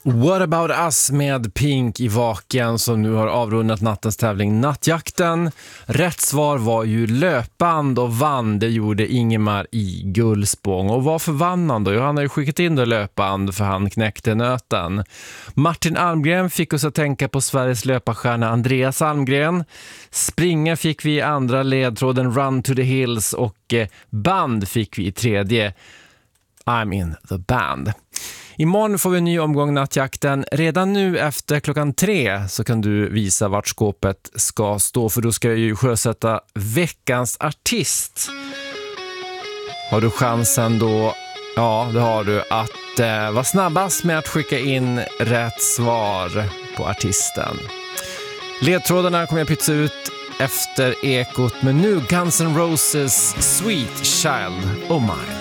What about us med Pink i Vaken som nu har avrundat nattens tävling Nattjakten. Rätt svar var ju löpband och vann, det gjorde Ingemar i Gullspång. Och varför vann han då? Jo, han har ju skickat in det löpband för han knäckte nöten. Martin Almgren fick oss att tänka på Sveriges löparstjärna Andreas Almgren. Springa fick vi i andra ledtråden Run to the Hills och band fick vi i tredje I'm in the band. Imorgon får vi en ny omgång Nattjakten. Redan nu efter 3:00 så kan du visa vart skåpet ska stå, för då ska jag ju sjösätta veckans artist. Har du chansen då? Ja, det har du, att vara snabbast med att skicka in rätt svar på artisten. Ledtrådarna kommer jag pytsa ut efter ekot, men nu Guns N' Roses Sweet Child O' Mine.